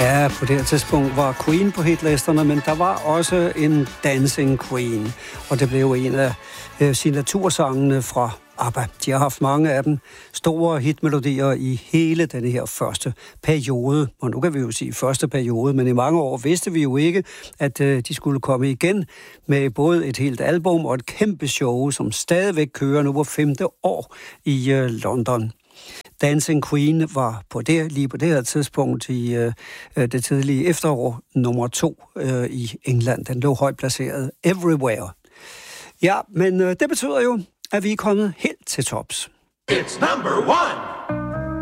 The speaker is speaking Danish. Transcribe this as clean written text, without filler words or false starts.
Ja, på det her tidspunkt var Queen på hitlisterne, men der var også en Dancing Queen, og det blev en af signatursangene fra ABBA. De har haft mange af dem, store hitmelodier i hele denne her første periode. Og nu kan vi jo sige første periode, men i mange år vidste vi jo ikke, at de skulle komme igen med både et helt album og et kæmpe show, som stadigvæk kører nu på 5. år i London. Dancing Queen var lige på det her tidspunkt i det tidlige efterår nummer 2 i England. Den lå højt placeret everywhere. Ja, men det betyder jo, at vi er kommet helt til tops. It's number 1!